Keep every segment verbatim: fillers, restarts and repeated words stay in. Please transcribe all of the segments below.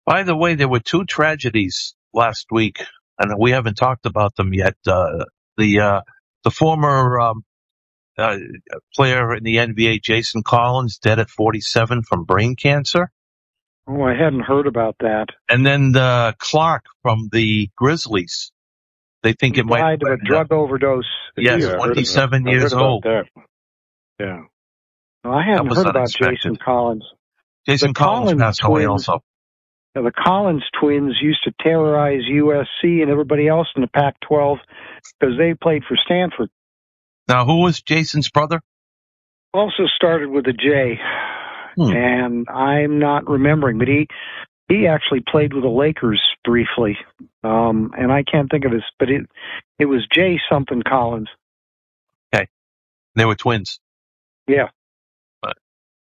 By the way, there were two tragedies last week, and we haven't talked about them yet. Uh, the uh, the former um, uh, player in the N B A, Jason Collins, dead at forty-seven from brain cancer. Oh, I hadn't heard about that. And then the Clark from the Grizzlies. They think he it might died of a drug uh, overdose. Yes, yeah, twenty-seven years old. That. Yeah. No, I hadn't heard about Jason Collins. Jason the Collins, Collins passed away also. The Collins twins used to terrorize U S C and everybody else in the Pac twelve because they played for Stanford. Now, who was Jason's brother? Also started with a J, hmm. and I'm not remembering, but he he actually played with the Lakers briefly, um, and I can't think of his, but it it was J something Collins. Okay, they were twins. Yeah. But,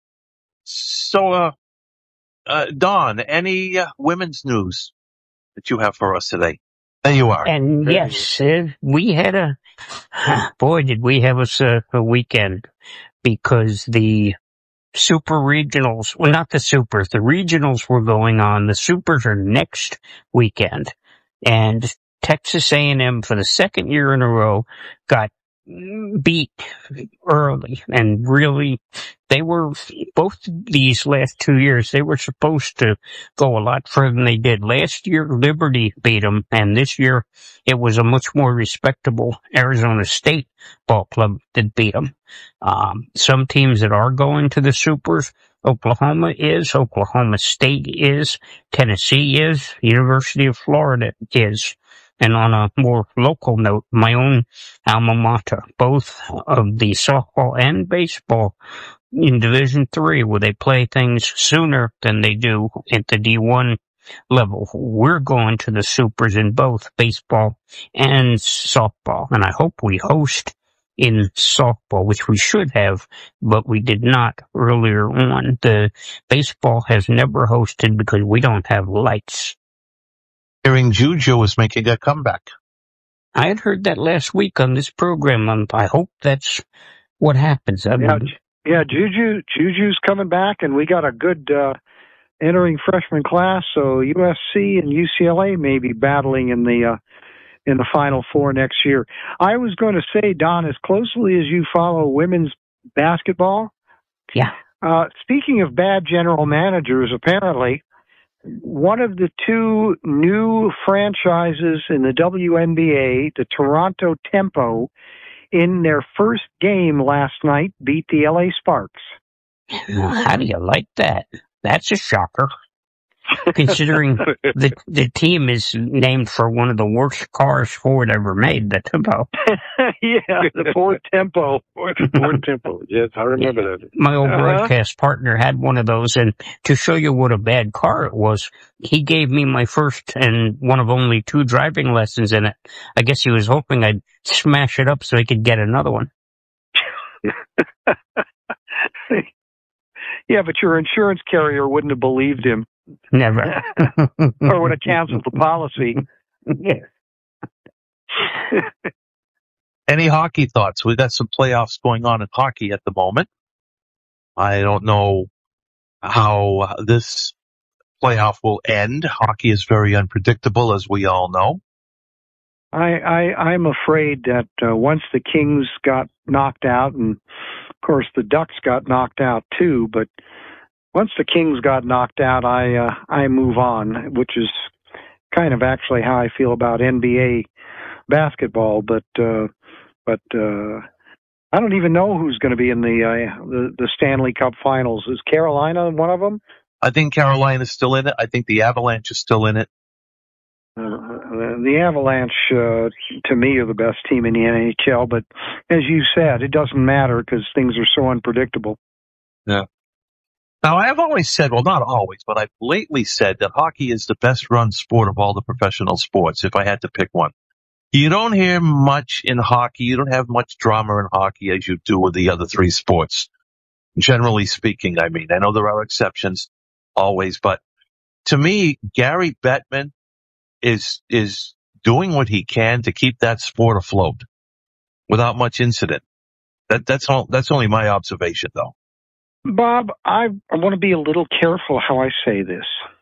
so, uh, uh, Don, any uh, women's news that you have for us today? There you are. And there yes, uh, we had a, boy, did we have a, uh, a weekend, because the super regionals, well, not the supers, the regionals were going on. The supers are next weekend. And Texas A and M, for the second year in a row, got beat early, and really they were, both these last two years, they were supposed to go a lot further than they did. Last year Liberty beat them, and this year it was a much more respectable Arizona State ball club that beat them. Um, some teams that are going to the supers, Oklahoma is, Oklahoma State is, Tennessee is, University of Florida is. And on a more local note, my own alma mater, both of the softball and baseball in Division Three, where they play things sooner than they do at the D one level. We're going to the supers in both baseball and softball, and I hope we host in softball, which we should have, but we did not earlier on. The baseball has never hosted because we don't have lights. Hearing Juju is making a comeback. I had heard that last week on this program, and I hope that's what happens. I yeah, mean, yeah, Juju, Juju's coming back, and we got a good uh, entering freshman class. So U S C and U C L A may be battling in the uh, in the Final Four next year. I was going to say, Don, as closely as you follow women's basketball, yeah. Uh, speaking of bad general managers, apparently, one of the two new franchises in the W N B A, the Toronto Tempo, in their first game last night, beat the L A Sparks. How do you like that? That's a shocker. Considering the the team is named for one of the worst cars Ford ever made, the Tempo. Yeah, the Ford Tempo. Ford, Ford Tempo, yes, I remember that. My old uh-huh. broadcast partner had one of those, and to show you what a bad car it was, he gave me my first and one of only two driving lessons in it. I guess he was hoping I'd smash it up so he could get another one. Yeah, but your insurance carrier wouldn't have believed him. Never. Or would have canceled the policy. Yeah. Any hockey thoughts? We've got some playoffs going on in hockey at the moment. I don't know how this playoff will end. Hockey is very unpredictable, as we all know. I, I, I'm afraid that uh, once the Kings got knocked out, and of course the Ducks got knocked out too, but once the Kings got knocked out, I uh, I move on, which is kind of actually how I feel about N B A basketball. But uh, but uh, I don't even know who's going to be in the, uh, the the Stanley Cup Finals. Is Carolina one of them? I think Carolina's still in it. I think the Avalanche is still in it. Uh, the Avalanche, uh, to me, are the best team in the N H L. But as you said, it doesn't matter because things are so unpredictable. Yeah. Now, I've always said, well, not always, but I've lately said that hockey is the best run sport of all the professional sports, if I had to pick one. You don't hear much in hockey. You don't have much drama in hockey as you do with the other three sports. Generally speaking, I mean, I know there are exceptions always, but to me, Gary Bettman is, is doing what he can to keep that sport afloat without much incident. That, that's all, that's only my observation though. Bob, I, I want to be a little careful how I say this.